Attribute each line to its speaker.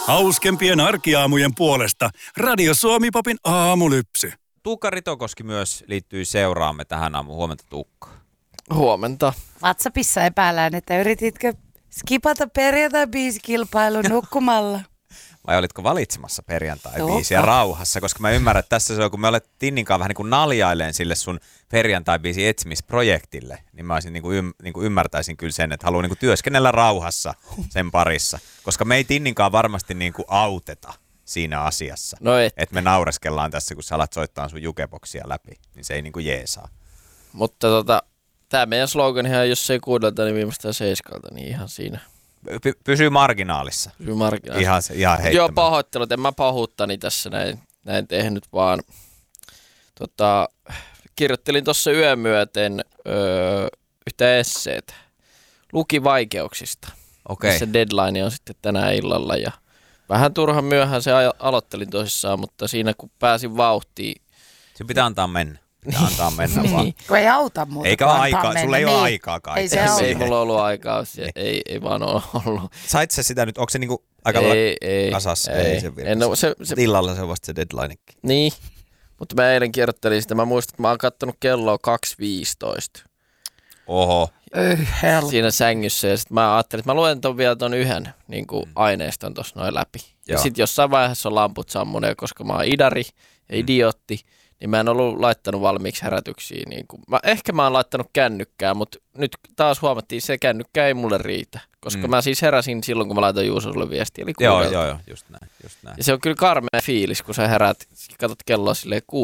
Speaker 1: Hauskempien arkiaamujen puolesta Radio Suomi-popin aamulypsy.
Speaker 2: Tuukka Ritokoski myös liittyy seuraamme tähän aamuun. Huomenta, Tuukka.
Speaker 3: Huomenta.
Speaker 4: WhatsAppissa epäillään, että yrititkö skipata perjantai-biisikilpailun nukkumalla?
Speaker 2: Vai olitko valitsemassa perjantai-biisiä rauhassa? Koska mä ymmärrän, että tässä se on, kun me olet Tinninkaan vähän niin kuin naljaileen sille sun perjantai-biisin etsimisprojektille, niin mä olisin niin kuin ymmärtäisin kyllä sen, että haluan niin kuin työskennellä rauhassa sen parissa. Koska me ei Tinninkaan varmasti niin kuin auteta siinä asiassa.
Speaker 3: No
Speaker 2: että me naureskellaan tässä, kun sä alat soittaa sun jukeboksia läpi, niin se ei niin kuin jeesaa.
Speaker 3: Mutta tää meidän sloganihan, jos ei 6, niin viimeistään 7, niin ihan siinä.
Speaker 2: Pysyy marginaalissa.
Speaker 3: Pysyy marginaalissa.
Speaker 2: Ihan heittämään.
Speaker 3: Joo, pahoittelut. En mä pahuuttani tässä näin tehnyt, vaan kirjoittelin tuossa yön myöten yhtä esseetä. Luki vaikeuksista.
Speaker 2: Okei.
Speaker 3: Se deadline on sitten tänä illalla ja vähän turhan myöhään se aloittelin tosissaan, mutta siinä kun pääsin vauhtiin.
Speaker 2: Se pitää antaa mennä. Antaa mennä vaan.
Speaker 4: Kun ei auta muuta.
Speaker 2: Eikä ole aikaa, sulla ei ole aikaa kaikkea.
Speaker 3: Ei mulla ollut aikaa, ei vaan ole ollut.
Speaker 2: Sait sä sitä nyt, onko se niinku aika kasassa? Ei se vielä. Illalla se on vasta se deadlinekin.
Speaker 3: Niin, mutta mä eilen kirjoittelin sitä. Mä muistan, että mä oon kattonut kelloa 2.15.
Speaker 2: Oho.
Speaker 3: Siinä sängyssä ja sitten mä ajattelin, että mä luen vielä ton yhden niin kuin aineiston tuossa noin läpi. Ja sitten jossain vaiheessa on lamput sammunut, koska mä oon idari ja idiotti. Niin mä en ollut laittanut valmiiksi herätyksiä. Niin ehkä mä oon laittanut kännykkää, mutta nyt taas huomattiin, että se kännykkä ei mulle riitä. Koska mä siis heräsin silloin, kun mä laitoin Juuso sulle viestiä. Eli
Speaker 2: joo, just näin.
Speaker 3: Ja se on kyllä karmea fiilis, kun sä herät, katsot kelloa silleen